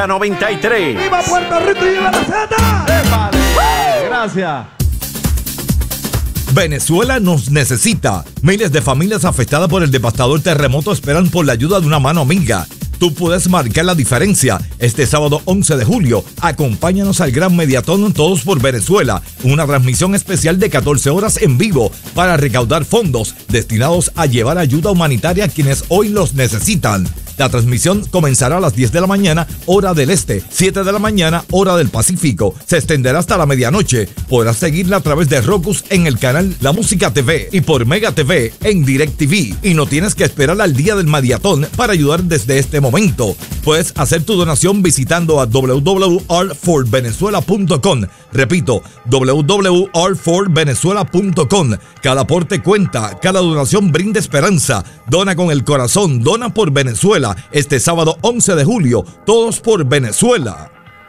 93. ¡Viva Puerto Rico y viva la Z! Gracias. Venezuela nos necesita. Miles de familias afectadas por el devastador terremoto esperan por la ayuda de una mano amiga. Tú puedes marcar la diferencia. Este sábado 11 de julio, acompáñanos al Gran Mediatón Todos por Venezuela, una transmisión especial de 14 horas en vivo para recaudar fondos destinados a llevar ayuda humanitaria a quienes hoy los necesitan. La transmisión comenzará a las 10 de la mañana, hora del este, 7 de la mañana, hora del Pacífico. Se extenderá hasta la medianoche. Podrás seguirla a través de Roku en el canal La Música TV y por Mega TV en DirecTV. Y no tienes que esperar al día del Mediatón para ayudar desde este momento. Puedes hacer tu donación visitando a www.allforvenezuela.com. Repito, www.allforvenezuela.com. Cada aporte cuenta, cada donación brinda esperanza. Dona con el corazón, dona por Venezuela. Este sábado 11 de julio, Todos por Venezuela.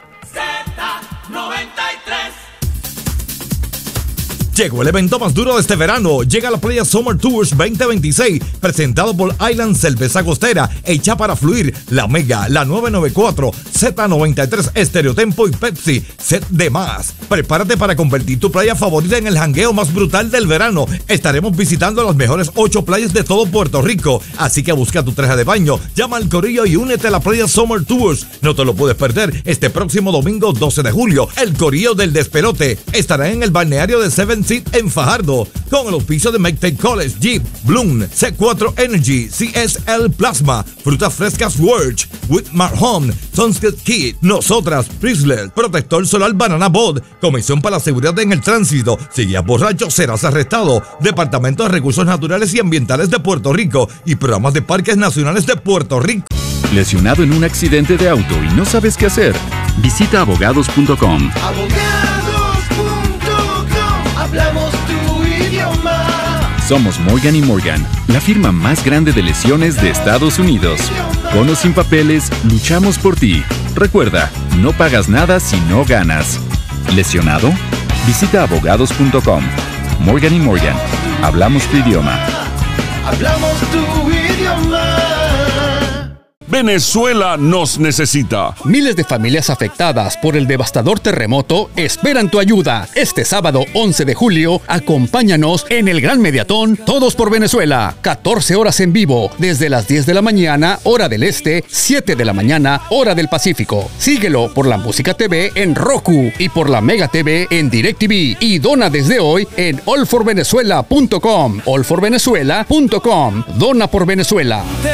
Z93. Llegó el evento más duro de este verano. Llega la Playa Summer Tours 2026, presentado por Island Cerveza Costera, hecha para fluir, La Mega, la 994, Z93, Estereotempo y Pepsi, Set de más. Prepárate para convertir tu playa favorita en el jangueo más brutal del verano. Estaremos visitando las mejores 8 playas de todo Puerto Rico, así que busca tu traje de baño, llama al corillo y únete a la Playa Summer Tours. No te lo puedes perder este próximo domingo 12 de julio. El corillo del despelote estará en el balneario de Seven Seat en Fajardo, con el auspicio de McTech College, Jeep, Bloom, C4 Energy, CSL Plasma, Frutas Frescas Worch, Whitmar Home, Sunset Kit, Nosotras, Prisler, Protector Solar Banana Boat, Comisión para la Seguridad en el Tránsito. Si guías borracho serás arrestado. Departamento de Recursos Naturales y Ambientales de Puerto Rico y Programas de Parques Nacionales de Puerto Rico. ¿Lesionado en un accidente de auto y no sabes qué hacer? Visita abogados.com. Hablamos tu idioma. Somos Morgan & Morgan, la firma más grande de lesiones de Estados Unidos. Con o sin papeles, luchamos por ti. Recuerda, no pagas nada si no ganas. ¿Lesionado? Visita abogados.com. Morgan & Morgan, hablamos tu idioma. Hablamos tu idioma. Venezuela nos necesita. Miles de familias afectadas por el devastador terremoto esperan tu ayuda. Este sábado 11 de julio, acompáñanos en el Gran Mediatón Todos por Venezuela. 14 horas en vivo, desde las 10 de la mañana, hora del este, 7 de la mañana, hora del Pacífico. Síguelo por La Música TV en Roku y por la Mega TV en DirecTV. Y dona desde hoy en allforvenezuela.com. allforvenezuela.com. Dona por Venezuela.